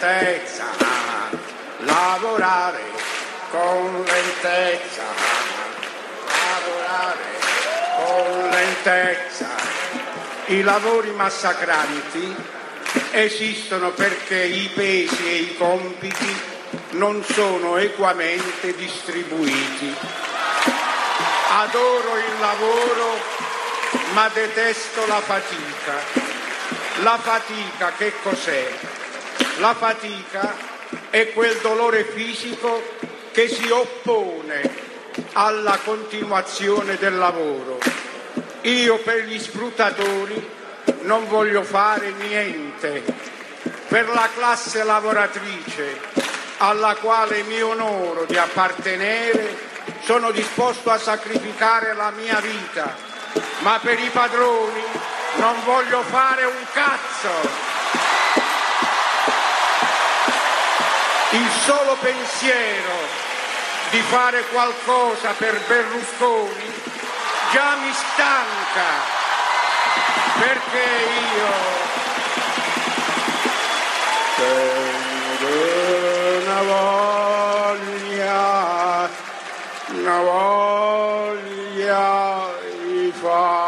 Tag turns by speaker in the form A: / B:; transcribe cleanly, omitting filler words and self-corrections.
A: lentezza, lavorare con lentezza, lavorare con lentezza. I lavori massacranti esistono perché i pesi e i compiti non sono equamente distribuiti. Adoro il lavoro, ma detesto la fatica. La fatica che cos'è? La fatica è quel dolore fisico che si oppone alla continuazione del lavoro. Io per gli sfruttatori non voglio fare niente. Per la classe lavoratrice alla quale mi onoro di appartenere sono disposto a sacrificare la mia vita, ma per i padroni non voglio fare un cazzo. Il solo pensiero di fare qualcosa per Berlusconi già mi stanca, perché io tengo una voglia di fare